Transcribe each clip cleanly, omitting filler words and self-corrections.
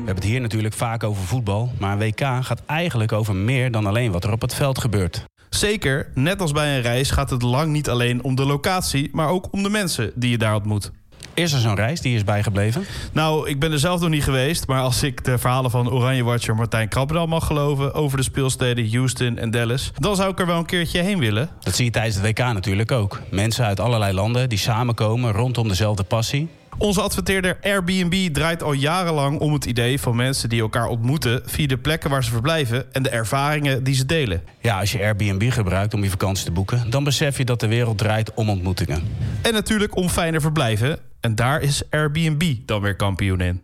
We hebben het hier natuurlijk vaak over voetbal, maar een WK gaat eigenlijk over meer dan alleen wat er op het veld gebeurt. Zeker, net als bij een reis gaat het lang niet alleen om de locatie, maar ook om de mensen die je daar ontmoet. Is er zo'n reis die is bijgebleven? Nou, ik ben er zelf nog niet geweest, maar als ik de verhalen van Oranje-watcher Martijn Krabbedal mag geloven over de speelsteden Houston en Dallas, dan zou ik er wel een keertje heen willen. Dat zie je tijdens het WK natuurlijk ook. Mensen uit allerlei landen die samenkomen rondom dezelfde passie. Onze adverteerder Airbnb draait al jarenlang om het idee van mensen die elkaar ontmoeten via de plekken waar ze verblijven en de ervaringen die ze delen. Ja, als je Airbnb gebruikt om je vakantie te boeken, dan besef je dat de wereld draait om ontmoetingen. En natuurlijk om fijne verblijven. En daar is Airbnb dan weer kampioen in.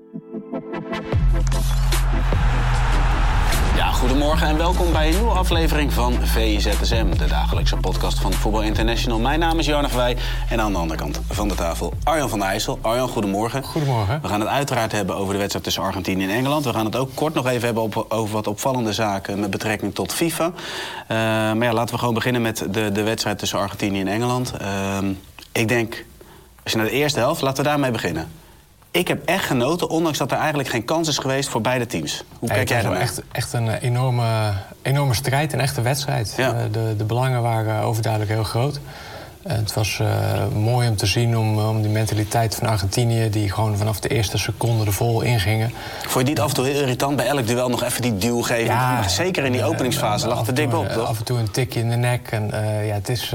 Ja, goedemorgen en welkom bij een nieuwe aflevering van VIZSM, de dagelijkse podcast van Voetbal International. Mijn naam is Jarno Verwij en aan de andere kant van de tafel Arjan van Dijssel. Arjan, goedemorgen. Goedemorgen. We gaan het uiteraard hebben over de wedstrijd tussen Argentinië en Engeland. We gaan het ook kort nog even hebben over wat opvallende zaken met betrekking tot FIFA. Maar ja, laten we gewoon beginnen met de wedstrijd tussen Argentinië en Engeland. Ik denk, als je naar de eerste helft, laten we daarmee beginnen. Ik heb echt genoten, ondanks dat er eigenlijk geen kans is geweest voor beide teams. Hoe kijk jij daarnaar? Het was echt een enorme strijd, een echte wedstrijd. Ja. De belangen waren overduidelijk heel groot. Het was mooi om te zien om die mentaliteit van Argentinië, die gewoon vanaf de eerste seconde er vol ingingen. Vond je het niet af en toe heel irritant bij elk duel nog even die duw geven? Ja, zeker in die openingsfase lag het er dik op, toch? Af en toe een tikje in de nek. En, het is...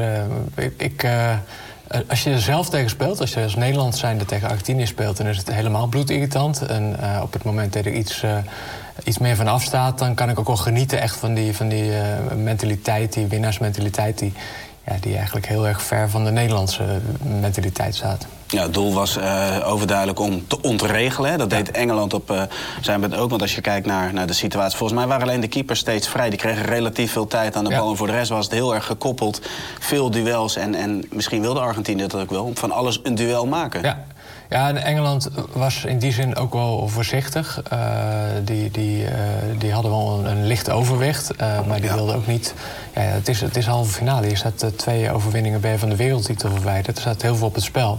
Als je er zelf tegen speelt, als je als Nederland zijnde tegen Argentinië speelt, dan is het helemaal bloedirritant. En op het moment dat er iets meer van afstaat, dan kan ik ook wel genieten echt van die mentaliteit, die winnaarsmentaliteit, die eigenlijk heel erg ver van de Nederlandse mentaliteit staat. Ja, het doel was overduidelijk om te ontregelen. Hè. Dat deed Engeland op zijn beurt ook. Want als je kijkt naar de situatie, volgens mij waren alleen de keepers steeds vrij. Die kregen relatief veel tijd aan de bal. En voor de rest was het heel erg gekoppeld. Veel duels. En misschien wilde Argentinië dat ook wel. Om van alles een duel maken. Ja. Ja, en Engeland was in die zin ook wel voorzichtig. Die hadden wel een licht overwicht. Maar die wilden ook niet... Ja, het is halve finale. Je staat 2 overwinningen ben je van de wereldtitel verwijderd. Er staat heel veel op het spel.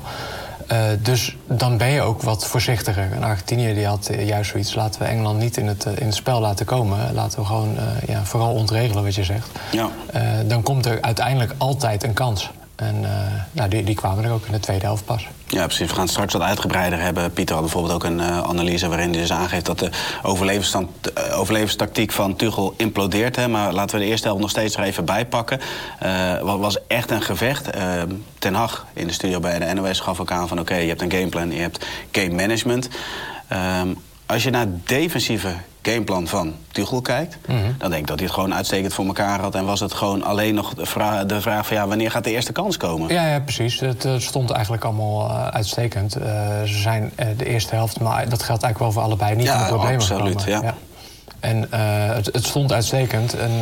Dus dan ben je ook wat voorzichtiger. En Argentinië die had juist zoiets. Laten we Engeland niet in het spel laten komen. Laten we gewoon vooral ontregelen wat je zegt. Ja. Dan komt er uiteindelijk altijd een kans. En die kwamen er ook in de tweede helft pas. Ja, precies. We gaan het straks wat uitgebreider hebben. Pieter had bijvoorbeeld ook een analyse waarin hij dus aangeeft dat de overlevenstactiek van Tuchel implodeert. Hè. Maar laten we de eerste helft nog steeds er even bij pakken. Wat was echt een gevecht. Ten Hag in de studio bij de NOS gaf ook aan van oké, je hebt een gameplan, je hebt game management. Als je naar het defensieve gameplan van Tuchel kijkt, dan denk ik dat hij het gewoon uitstekend voor elkaar had. En was het gewoon alleen nog de vraag van wanneer gaat de eerste kans komen? Ja, precies. Het stond eigenlijk allemaal uitstekend. Ze zijn de eerste helft, maar dat geldt eigenlijk wel voor allebei, niet in de problemen absoluut, gekomen. Ja. En het stond uitstekend. En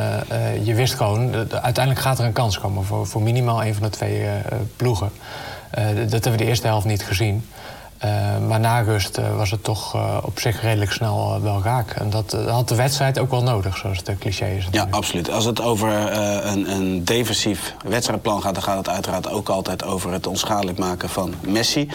je wist gewoon, uiteindelijk gaat er een kans komen voor minimaal een van de 2 ploegen. Dat hebben we de eerste helft niet gezien. Maar na rust was het toch op zich redelijk snel wel raak. En dat had de wedstrijd ook wel nodig, zoals het cliché is. Ja, absoluut. Als het over een defensief wedstrijdplan gaat, dan gaat het uiteraard ook altijd over het onschadelijk maken van Messi.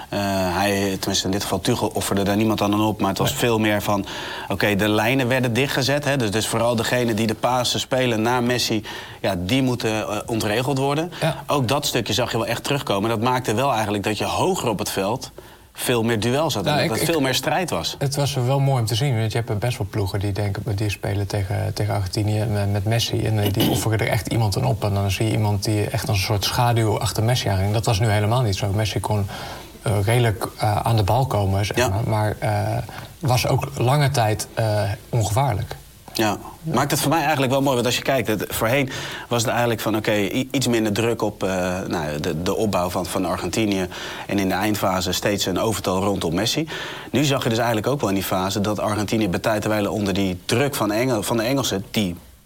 Hij, tenminste in dit geval Tuchel, offerde daar niemand aan op. Maar het was veel meer van, oké, de lijnen werden dichtgezet. Hè, dus vooral degene die de pasen spelen naar Messi, die moeten ontregeld worden. Ja. Ook dat stukje zag je wel echt terugkomen. Dat maakte wel eigenlijk dat je hoger op het veld veel meer duels had en dat veel meer strijd was. Het was wel mooi om te zien, want je hebt best wel ploegen die spelen tegen Argentinië met Messi. En die offeren er echt iemand aan op. En dan zie je iemand die echt als een soort schaduw achter Messi aanging. Dat was nu helemaal niet zo. Messi kon redelijk aan de bal komen, zeg maar was ook lange tijd ongevaarlijk. Ja, maakt het voor mij eigenlijk wel mooi. Want als je kijkt, voorheen was het eigenlijk van iets minder druk op de opbouw van Argentinië. En in de eindfase steeds een overtal rondom Messi. Nu zag je dus eigenlijk ook wel in die fase dat Argentinië bij tijd en wijle onder die druk van de Engelsen, die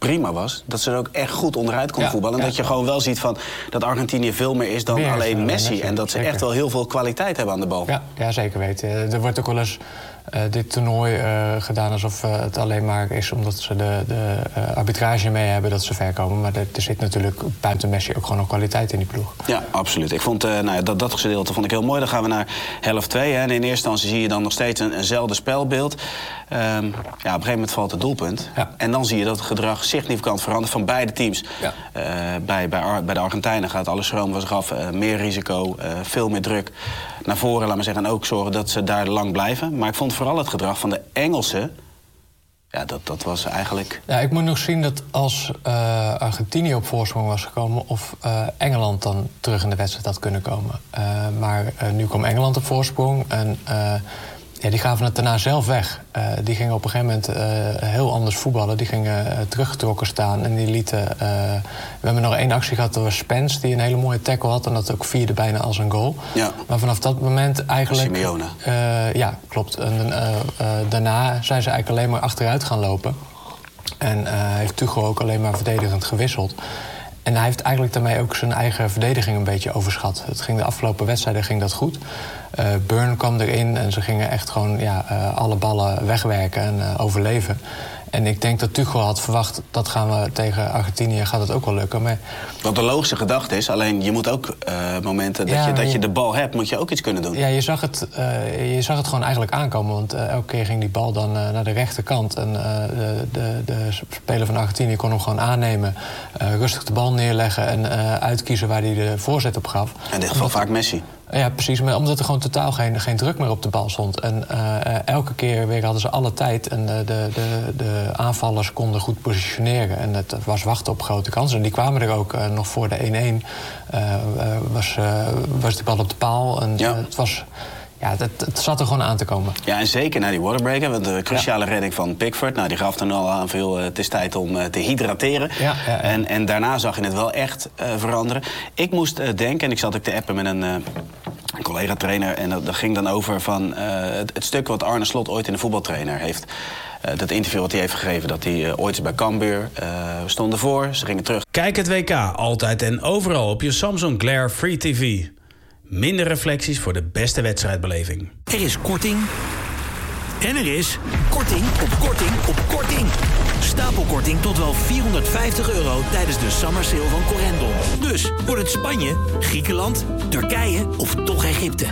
prima was, dat ze er ook echt goed onderuit konden voetballen. En dat je gewoon wel ziet van dat Argentinië veel meer is dan alleen Messi. En dat ze echt wel heel veel kwaliteit hebben aan de bal. Ja, zeker weten. Er wordt ook wel eens dit toernooi gedaan alsof het alleen maar is omdat ze de arbitrage mee hebben dat ze ver komen. Maar er zit natuurlijk buiten Messi ook gewoon nog kwaliteit in die ploeg. Ja, absoluut. Ik vond dat gedeelte vond ik heel mooi. Dan gaan we naar helft 2. En in eerste instantie zie je dan nog steeds eenzelfde spelbeeld. Op een gegeven moment valt het doelpunt. Ja. En dan zie je dat het gedrag significant verandert van beide teams. Ja. Bij de Argentijnen gaat alles stroom van zich af. Meer risico, veel meer druk naar voren, laat maar zeggen. En ook zorgen dat ze daar lang blijven. Maar ik vond vooral het gedrag van de Engelsen. Ja, dat was eigenlijk... Ja, ik moet nog zien dat als Argentinië op voorsprong was gekomen of Engeland dan terug in de wedstrijd had kunnen komen. Maar nu kwam Engeland op voorsprong en die gaven het daarna zelf weg. Die gingen op een gegeven moment heel anders voetballen. Die gingen teruggetrokken staan en die lieten... we hebben nog 1 actie gehad, dat was Spence, die een hele mooie tackle had. En dat ook vierde bijna als een goal. Ja. Maar vanaf dat moment eigenlijk... Simeone. Ja, klopt. En daarna zijn ze eigenlijk alleen maar achteruit gaan lopen. En heeft Tuchel ook alleen maar verdedigend gewisseld. En hij heeft eigenlijk daarmee ook zijn eigen verdediging een beetje overschat. Het ging de afgelopen wedstrijden ging dat goed. Burn kwam erin en ze gingen echt gewoon alle ballen wegwerken en overleven. En ik denk dat Tuchel had verwacht, dat gaan we tegen Argentinië, gaat het ook wel lukken. Maar... Wat de logische gedachte is, alleen je moet ook momenten dat je de bal hebt, moet je ook iets kunnen doen. Ja, je zag het gewoon eigenlijk aankomen. Want elke keer ging die bal dan naar de rechterkant. En de speler van Argentinië kon hem gewoon aannemen. Rustig de bal neerleggen en uitkiezen waar hij de voorzet op gaf. In dit geval vaak Messi. Ja, precies. Maar omdat er gewoon totaal geen druk meer op de bal stond. En elke keer weer hadden ze alle tijd. En de aanvallers konden goed positioneren. En het was wachten op grote kansen. En die kwamen er ook nog voor de 1-1. Was die bal op de paal. En het was... Ja, het zat er gewoon aan te komen. Ja, en zeker na die waterbreaker. Want de cruciale redding van Pickford. Nou, die gaf dan al aan veel. Het is tijd om te hydrateren. Ja. En daarna zag je het wel echt veranderen. Ik moest denken, en ik zat ook te appen met een collega-trainer. En dat ging dan over van het stuk wat Arne Slot ooit in de voetbaltrainer heeft. Dat interview wat hij heeft gegeven, dat hij ooit is bij Cambuur. We stonden voor, ze gingen terug. Kijk het WK altijd en overal op je Samsung Glare Free TV. Minder reflecties voor de beste wedstrijdbeleving. Er is korting. En er is korting op korting op korting. Stapelkorting tot wel €450 tijdens de Summer Sale van Corendon. Dus wordt het Spanje, Griekenland, Turkije of toch Egypte?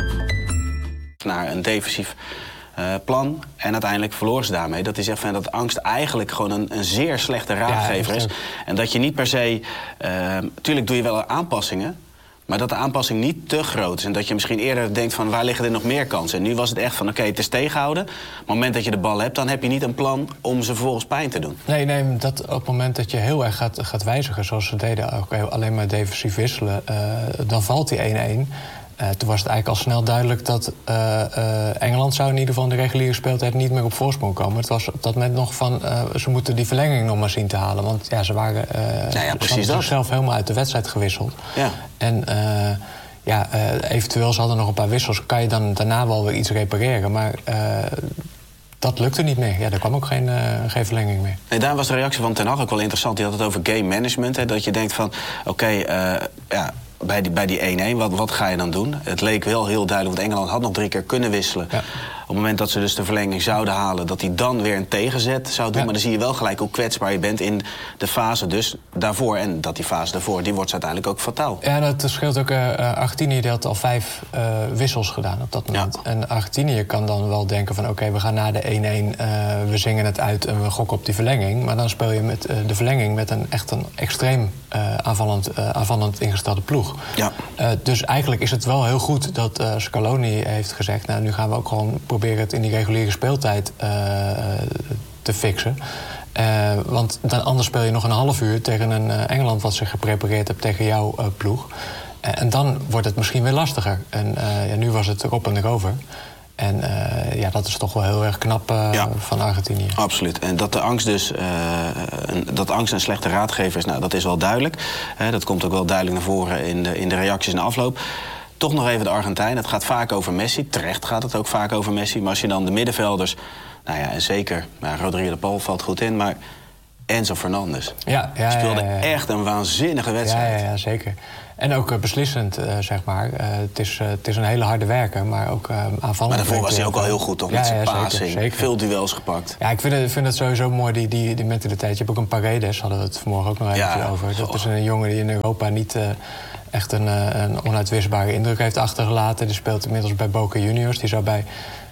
Naar een defensief plan. En uiteindelijk verloren ze daarmee. Dat is echt van dat angst eigenlijk gewoon een zeer slechte raadgever is. En dat je niet per se... Tuurlijk doe je wel aanpassingen. Maar dat de aanpassing niet te groot is. En dat je misschien eerder denkt van waar liggen er nog meer kansen. En nu was het echt van oké, het is tegenhouden. Maar op het moment dat je de bal hebt, dan heb je niet een plan om ze vervolgens pijn te doen. Nee, dat op het moment dat je heel erg gaat wijzigen, zoals ze deden, ook alleen maar defensief wisselen, dan valt die 1-1. Toen was het eigenlijk al snel duidelijk dat Engeland zou in ieder geval in de reguliere speeltijd niet meer op voorsprong komen. Het was op dat moment nog van, ze moeten die verlenging nog maar zien te halen. Want ja, ze waren zichzelf helemaal uit de wedstrijd gewisseld. Ja. En eventueel ze hadden nog een paar wissels. Kan je dan daarna wel weer iets repareren. Maar dat lukte niet meer. Ja, er kwam ook geen verlenging meer. Nee, daar was de reactie van Ten Hag ook wel interessant. Die had het over game management. Hè, dat je denkt van, bij die 1-1, wat ga je dan doen? Het leek wel heel duidelijk, want Engeland had nog 3 keer kunnen wisselen. Ja. Op het moment dat ze dus de verlenging zouden halen, dat hij dan weer een tegenzet zou doen. Ja. Maar dan zie je wel gelijk hoe kwetsbaar je bent in de fase dus daarvoor. En dat die fase daarvoor, die wordt uiteindelijk ook fataal. Ja, dat scheelt ook. Argentinië had al 5 wissels gedaan op dat moment. Ja. En Argentinië kan dan wel denken van oké, we gaan na de 1-1, we zingen het uit en we gokken op die verlenging. Maar dan speel je met de verlenging met een extreem aanvallend ingestelde ploeg. Ja. Dus eigenlijk is het wel heel goed dat Scaloni heeft gezegd, nou, nu gaan we ook gewoon proberen het in die reguliere speeltijd te fixen. Want dan anders speel je nog een half uur tegen een Engeland wat zich geprepareerd hebt tegen jouw ploeg. En dan wordt het misschien weer lastiger. En nu was het erop en erover. En dat is toch wel heel erg knap van Argentinië. Absoluut. En dat de angst dus dat angst een slechte raadgever is, nou, dat is wel duidelijk. Dat komt ook wel duidelijk naar voren in de reacties in de afloop. Toch nog even de Argentijn. Het gaat vaak over Messi. Terecht gaat het ook vaak over Messi. Maar als je dan de middenvelders... Nou ja, en zeker, Rodrigo de Paul valt goed in. Maar Enzo Fernandez. Speelde echt een waanzinnige wedstrijd. Ja, zeker. En ook beslissend, zeg maar. Het is een hele harde werker, maar ook aanvallend. Maar daarvoor was hij ook al heel goed, toch? Met zijn passing. Zeker. Veel duels gepakt. Ja, ik vind het sowieso mooi, die mentaliteit. Je hebt ook een Paredes, hadden we het vanmorgen ook nog even over. Dat is een jongen die in Europa niet echt een onuitwisbare indruk heeft achtergelaten. Die speelt inmiddels bij Boca Juniors. Die zou bij